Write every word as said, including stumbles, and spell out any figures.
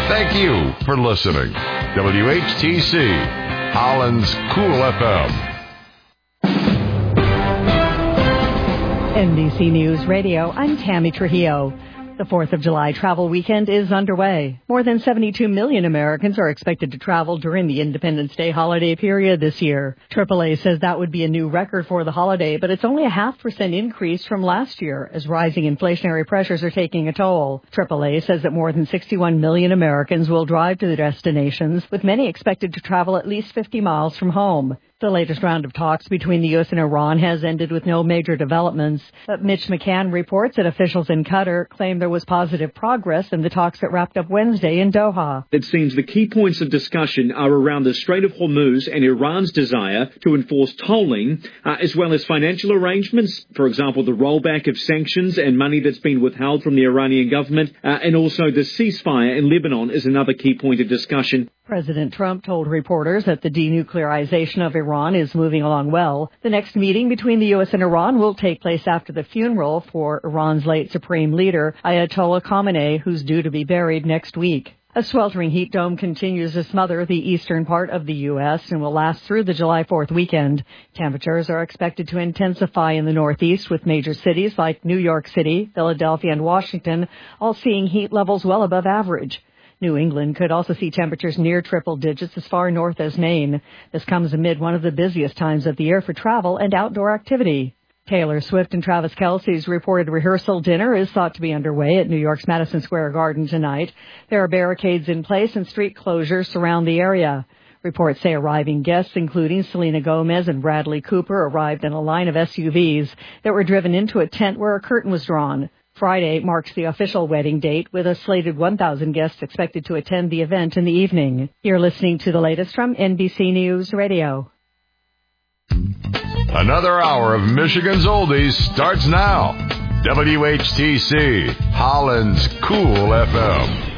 Thank you for listening. W H T C, Holland's Cool F M. N B C News Radio, I'm Tammy Trujillo. The fourth of July travel weekend is underway. More than seventy-two million Americans are expected to travel during the Independence Day holiday period this year. triple A says that would be a new record for the holiday, but it's only a half percent increase from last year as rising inflationary pressures are taking a toll. triple A says that more than sixty-one million Americans will drive to the destinations, with many expected to travel at least fifty miles from home. The latest round of talks between the U S and Iran has ended with no major developments, but Mitch McCann reports that officials in Qatar claim there was positive progress in the talks that wrapped up Wednesday in Doha. It seems the key points of discussion are around the Strait of Hormuz and Iran's desire to enforce tolling, uh, as well as financial arrangements, for example, the rollback of sanctions and money that's been withheld from the Iranian government, uh, and also the ceasefire in Lebanon is another key point of discussion. President Trump told reporters that the denuclearization of Iran is moving along well. The next meeting between the U S and Iran will take place after the funeral for Iran's late supreme leader, Ayatollah Khamenei, who's due to be buried next week. A sweltering heat dome continues to smother the eastern part of the U S and will last through the July fourth weekend. Temperatures are expected to intensify in the Northeast, with major cities like New York City, Philadelphia, and Washington all seeing heat levels well above average. New England could also see temperatures near triple digits as far north as Maine. This comes amid one of the busiest times of the year for travel and outdoor activity. Taylor Swift and Travis Kelce's reported rehearsal dinner is thought to be underway at New York's Madison Square Garden tonight. There are barricades in place and street closures surround the area. Reports say arriving guests, including Selena Gomez and Bradley Cooper, arrived in a line of S U Vs that were driven into a tent where a curtain was drawn. Friday marks the official wedding date, with a slated one thousand guests expected to attend the event in the evening. You're listening to the latest from N B C News Radio. Another hour of Michigan's Oldies starts now. W H T C, Holland's Cool F M.